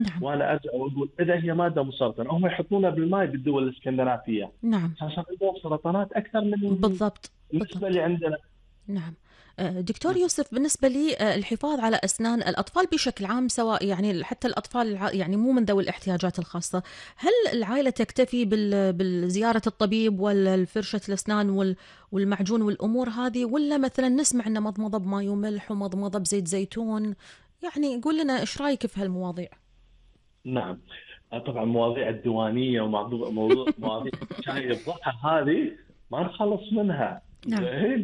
نعم. وانا ارجع واقول اذا هي ماده مسرطنه، هم يحطونها بالماء بالدول الاسكندنافيه نعم. عشان عندهم سرطانات اكثر من بالضبط. بالنسبه اللي عندنا. نعم. دكتور يوسف، بالنسبة لي الحفاظ على أسنان الأطفال بشكل عام، سواء يعني حتى الأطفال يعني مو من ذوي الاحتياجات الخاصة، هل العائلة تكتفي بالزيارة الطبيب والفرشة الأسنان والمعجون والأمور هذه، ولا مثلا نسمع أن مضمضة بماء وملح ومضمضة بزيت زيتون؟ يعني قول لنا إيش رأيك في هالمواضيع؟ نعم. طبعا مواضيع الديوانيه مواضيع شاي الضحى هذه ما نخلص منها. نعم. زين.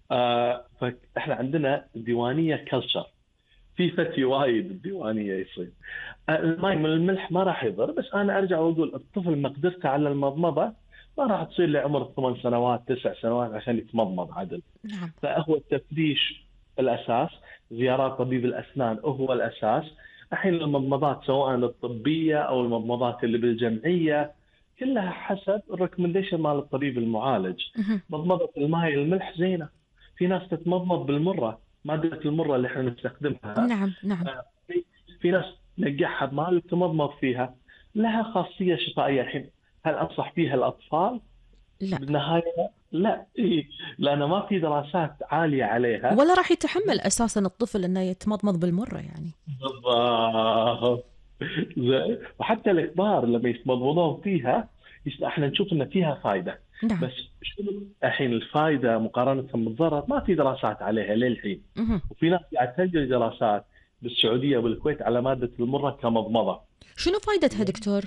فاحنا عندنا ديوانيه كلتشر، في فتي وايد الديوانيه يصير. الماء من الملح ما راح يضر، بس انا ارجع واقول الطفل مقدرته على المضمضه ما راح تصير لعمر 8 سنوات 9 سنوات عشان يتمضمض عدل. نعم. فهو التفريش الاساس، زيارات طبيب الاسنان هو الاساس. الحين المضمضات سواء الطبيه او المضمضات اللي بالجمعيه كلها حسب الريكومنديشن مال الطبيب المعالج. مضمضه الماء الملح زينه، في ناس تتمضمض بالمره، ماده المره اللي احنا نستخدمها. نعم. نعم. في ناس نقعها بماء وتمضمض فيها، لها خاصيه شفائيه. الحين هل انصح فيها الاطفال؟ لا، بالنهايه لا. لأن ما في دراسات عالية عليها. ولا راح يتحمل أساسا الطفل أنه يتمضمض بالمرة يعني. بالضبط. وحتى الكبار لما يتمضمضون فيها احنا نشوف ان فيها فائدة. نعم. بس شنو الحين الفائدة مقارنة بالضرر؟ ما في دراسات عليها للحين. وفي ناس قاعد تسجل دراسات بالسعودية والكويت على مادة المرة كمضمضة. شنو فائدتها دكتور؟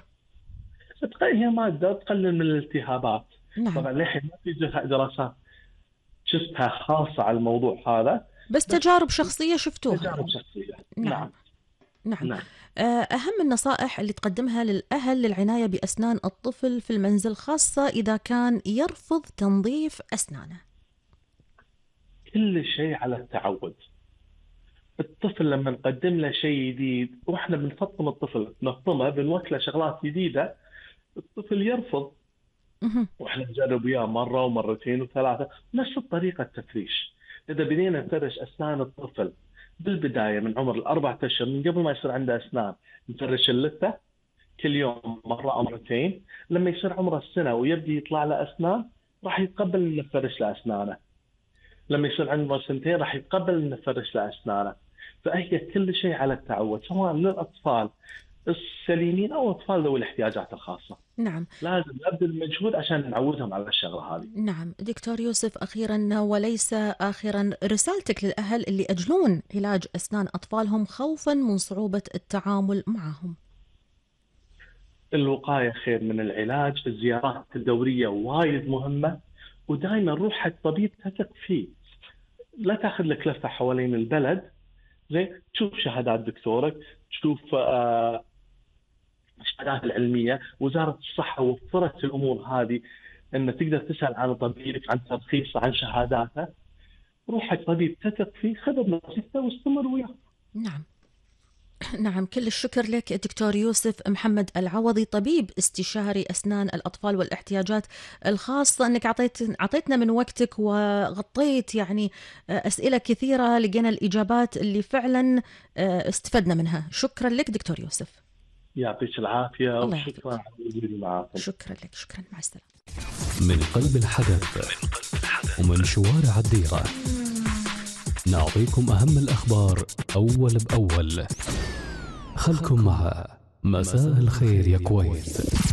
هي مادة تقلل من الالتهابات. نعم. طبعا للحين ما في دراسات شفتها خاصة على الموضوع هذا، بس تجارب شخصية شفتوها. تجارب شخصية. نعم. نعم. نعم. أهم النصائح اللي تقدمها للأهل للعناية بأسنان الطفل في المنزل، خاصة إذا كان يرفض تنظيف أسنانه. كل شيء على التعود. الطفل لما نقدم له شيء جديد واحنا بنفطم الطفل، نفطمه بنوكله شغلات جديدة، الطفل يرفض. واحنا نجرب وياه مرة ومرتين وثلاثة نفس الطريقة التفريش. إذا بدينا نفرش أسنان الطفل بالبداية من عمر 4 أشهر، من قبل ما يصير عنده أسنان، نفرش اللثة كل يوم مرة أو مرتين. لما يصير عمره السنة ويبدي يطلع له أسنان راح يتقبل إن نفرش له أسنانه. لما يصير عنده 2 سنين راح يتقبل إن نفرش له أسنانه. فهي كل شيء على التعود، سواء للأطفال السليمين أو أطفال ذوي الاحتياجات الخاصة. نعم. لازم نبذل مجهود عشان نعودهم على الشغلة هذه. نعم. دكتور يوسف، أخيرا وليس آخرا، رسالتك للأهل اللي أجلون علاج أسنان أطفالهم خوفا من صعوبة التعامل معهم. الوقاية خير من العلاج. الزيارات الدورية وايد مهمة، ودائما روح حق طبيب تثق فيه. لا تاخذ لك لفة حوالين البلد. زين، تشوف شهادات دكتورك، تشوف الشهادات العلمية. وزارة الصحة وفرت الأمور هذه أن تقدر تسأل عن طبيبك، عن ترخيصه، عن شهاداته. روح حق طبيب تثق فيه، خذ بنصيحته واستمر وياه. نعم. نعم. كل الشكر لك دكتور يوسف محمد العوضي، طبيب استشاري أسنان الأطفال والاحتياجات الخاصة، أنك عطيتنا من وقتك وغطيت يعني أسئلة كثيرة، لقينا الإجابات اللي فعلا استفدنا منها. شكرا لك دكتور يوسف. يعطيك العافية. الله وشكرا على وجودي معكم. شكرا لك. شكرا. مع السلامة. من قلب الحدث ومن شوارع الديرة نعطيكم أهم الأخبار أول بأول. خلكم مع مساء الخير يا كويت.